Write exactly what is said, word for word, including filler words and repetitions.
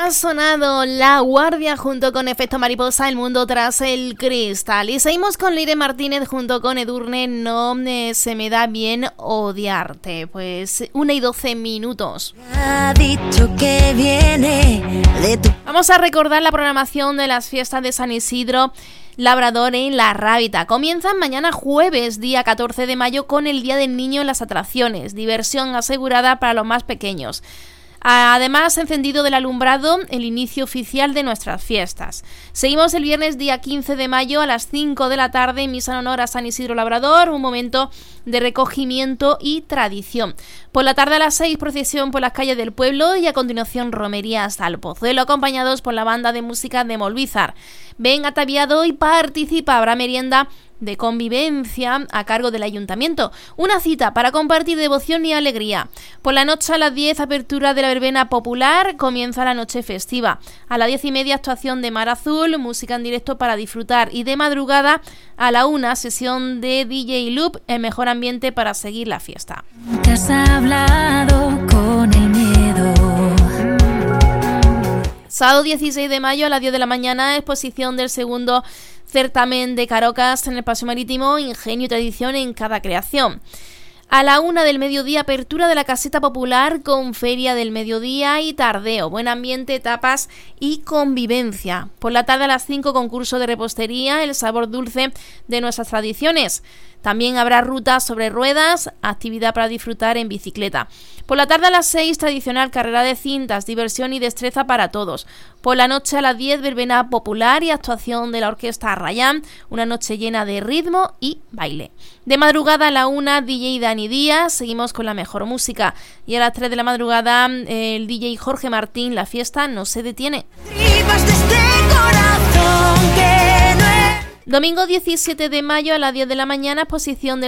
Ha sonado La Guardia junto con Efecto Mariposa, El Mundo Tras el Cristal. Y seguimos con Leire Martínez junto con Edurne, No eh, se me da bien odiarte. Pues una y doce minutos. Ha dicho que viene de tu... Vamos a recordar la programación de las fiestas de San Isidro Labrador en La Rábita. Comienzan mañana jueves, día catorce de mayo, con el Día del Niño en las atracciones. Diversión asegurada para los más pequeños. Además, encendido del alumbrado, el inicio oficial de nuestras fiestas. Seguimos el viernes día quince de mayo a las cinco de la tarde, misa en honor a San Isidro Labrador, un momento de recogimiento y tradición. Por la tarde a las seis, procesión por las calles del pueblo y a continuación romería hasta el Pozuelo, acompañados por la banda de música de Molvízar. Ven ataviado y participa, habrá merienda de convivencia a cargo del ayuntamiento. Una cita para compartir devoción y alegría. Por la noche a las diez, apertura de la verbena popular, comienza la noche festiva. A las diez y media, actuación de Mar Azul, música en directo para disfrutar. Y de madrugada a la una, sesión de D J Loop, el mejor ambiente para seguir la fiesta. Te has hablado con el miedo. Sábado dieciséis de mayo a las diez de la mañana, exposición del segundo certamen de Carocas en el Paseo Marítimo, Ingenio y Tradición en cada creación. A la una del mediodía, apertura de la caseta popular con feria del mediodía y tardeo, buen ambiente, tapas y convivencia. Por la tarde a las cinco, concurso de repostería, el sabor dulce de nuestras tradiciones. También habrá rutas sobre ruedas, actividad para disfrutar en bicicleta. Por la tarde a las seis, tradicional carrera de cintas, diversión y destreza para todos. Por la noche a las diez, verbena popular y actuación de la orquesta Rayán, una noche llena de ritmo y baile. De madrugada a la una, D J Dani Díaz, seguimos con la mejor música. Y a las tres de la madrugada, el D J Jorge Martín, la fiesta no se detiene. Domingo diecisiete de mayo a las diez de la mañana, exposición de